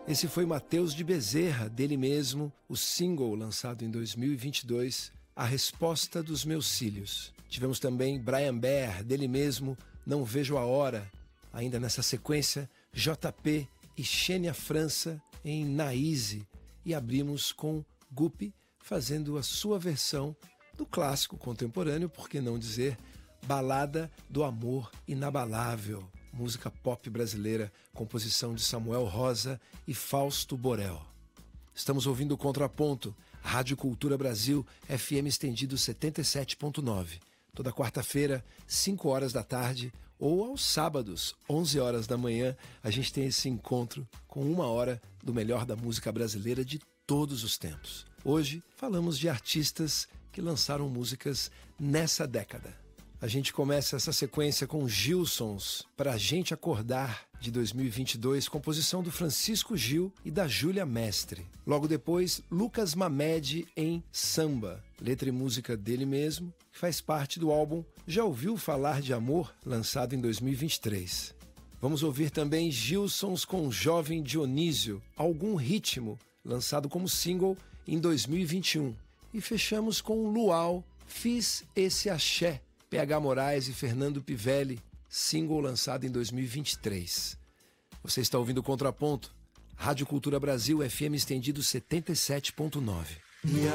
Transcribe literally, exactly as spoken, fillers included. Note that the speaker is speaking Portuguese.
Esse foi Matheus de Bezerra, dele mesmo, o single lançado em dois mil e vinte e dois, A Resposta dos Meus Cílios. Tivemos também Brian Bear, dele mesmo, Não Vejo a Hora. Ainda nessa sequência, J P e Xênia França em Na Easy. E abrimos com Guppy fazendo a sua versão do clássico contemporâneo, por que não dizer, Balada do Amor Inabalável. Música pop brasileira, composição de Samuel Rosa e Fausto Borel. Estamos ouvindo o Contraponto, Rádio Cultura Brasil, F M estendido setenta e sete ponto nove. Toda quarta-feira, cinco horas da tarde, ou aos sábados, onze horas da manhã, a gente tem esse encontro com uma hora do melhor da música brasileira de todos os tempos. Hoje, falamos de artistas que lançaram músicas nessa década. A gente começa essa sequência com Gilsons, Pra Gente Acordar, de dois mil e vinte e dois, composição do Francisco Gil e da Júlia Mestre. Logo depois, Lucas Mamed em Samba, letra e música dele mesmo, que faz parte do álbum Já Ouviu Falar de Amor, lançado em dois mil e vinte e três. Vamos ouvir também Gilsons com Jovem Dionísio, Algum Ritmo, lançado como single em dois mil e vinte e um. E fechamos com Luau, Fiz Esse Axé, P H Moraes e Fernando Pivelli, single lançado em dois mil e vinte e três. Você está ouvindo o Contraponto, Rádio Cultura Brasil, F M estendido setenta e sete ponto nove. E